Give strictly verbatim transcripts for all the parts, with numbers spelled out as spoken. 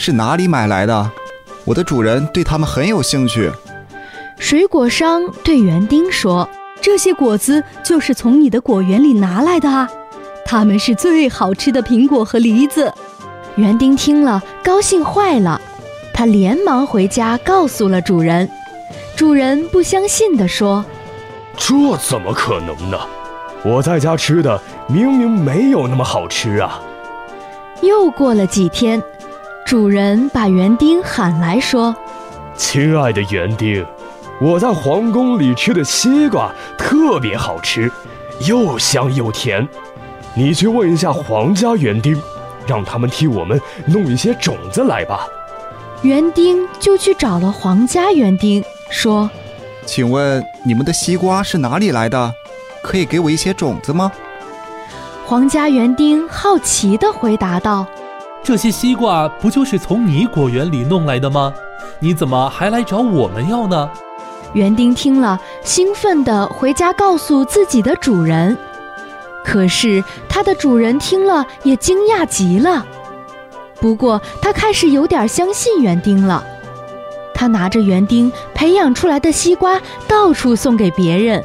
是哪里买来的？我的主人对它们很有兴趣。 水果商对园丁说，这些果子就是从你的果园里拿来的啊，它们是最好吃的苹果和梨子。园丁听了高兴坏了，他连忙回家告诉了主人。主人不相信地说， 这怎么可能呢？我在家吃的明明没有那么好吃啊。 又过了几天，主人把园丁喊来说， 亲爱的园丁，我在皇宫里吃的西瓜特别好吃，又香又甜，你去问一下皇家园丁，让他们替我们弄一些种子来吧。 园丁就去找了皇家园丁，说， 请问你们的西瓜是哪里来的？可以给我一些种子吗？ 皇家园丁好奇地回答道， 这些西瓜不就是从你果园里弄来的吗？你怎么还来找我们要呢？ 园丁听了，兴奋地回家告诉自己的主人。可是他的主人听了也惊讶极了，不过他开始有点相信园丁了。他拿着园丁培养出来的西瓜到处送给别人。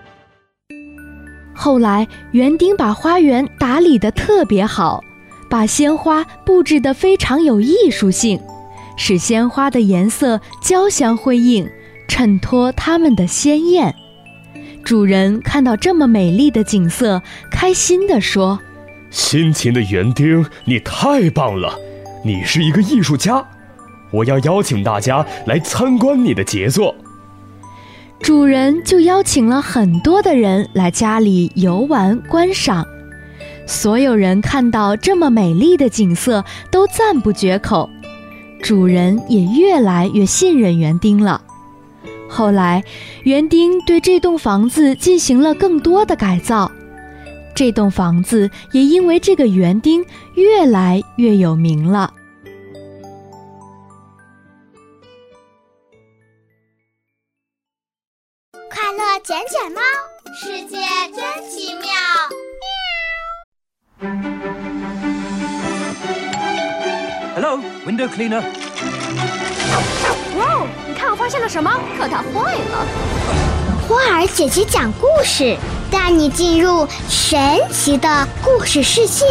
后来园丁把花园打理得特别好，把鲜花布置得非常有艺术性，使鲜花的颜色交相辉映，衬托它们的鲜艳。主人看到这么美丽的景色，开心地说， 辛勤的园丁，你太棒了，你是一个艺术家，我要邀请大家来参观你的杰作。 主人就邀请了很多的人来家里游玩观赏，所有人看到这么美丽的景色都赞不绝口，主人也越来越信任园丁了。后来园丁对这栋房子进行了更多的改造，这栋房子也因为这个园丁越来越有名了。 快乐捡捡猫，世界真奇妙。 Hello, window cleaner. 哇哦，你看我发现了什么？可它坏了。 花儿姐姐讲故事，带你进入神奇的故事世界。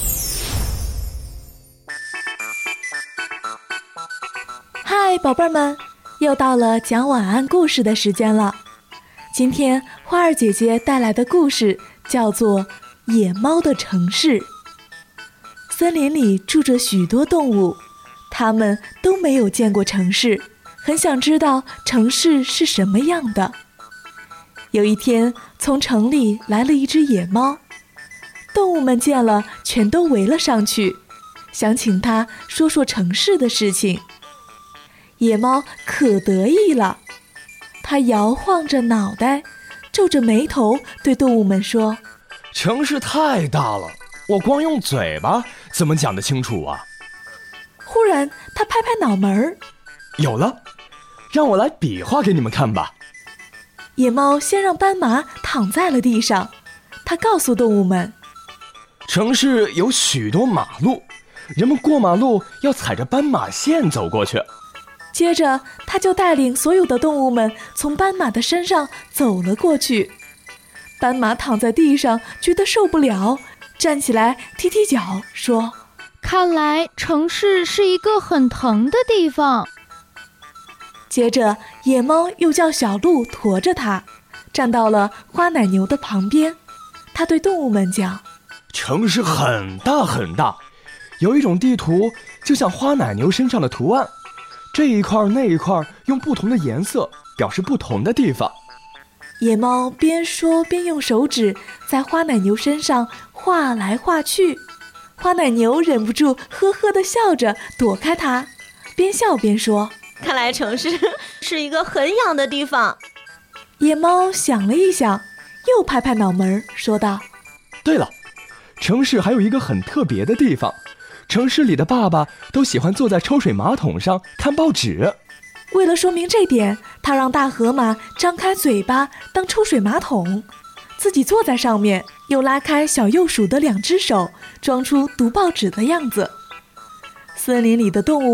嗨，宝贝儿们，又到了讲晚安故事的时间了。今天花儿姐姐带来的故事叫做《野猫的城市》。森林里住着许多动物，它们都没有见过城市，很想知道城市是什么样的。有一天，从城里来了一只野猫，动物们见了全都围了上去，想请它说说城市的事情。野猫可得意了，它摇晃着脑袋，皱着眉头对动物们说， 城市太大了，我光用嘴巴怎么讲得清楚啊？ 忽然他拍拍脑门儿， 有了，让我来比划给你们看吧。 野猫先让斑马躺在了地上，他告诉动物们， 城市有许多马路，人们过马路要踩着斑马线走过去。 接着他就带领所有的动物们从斑马的身上走了过去。斑马躺在地上觉得受不了，站起来踢踢脚说， 看来城市是一个很疼的地方。 接着野猫又叫小鹿驮着它，站到了花奶牛的旁边。他对动物们讲， 城市很大很大，有一种地图就像花奶牛身上的图案，这一块那一块用不同的颜色表示不同的地方。 野猫边说边用手指在花奶牛身上画来画去，花奶牛忍不住呵呵地笑着躲开它，边笑边说， 看来城市是一个很痒的地方。 野猫想了一想，又拍拍脑门说道， 对了，城市还有一个很特别的地方，城市里的爸爸都喜欢坐在抽水马桶上看报纸。 为了说明这点，他让大河马张开嘴巴当抽水马桶，自己坐在上面，又拉开小鼬鼠的两只手，装出读报纸的样子。森林里的动物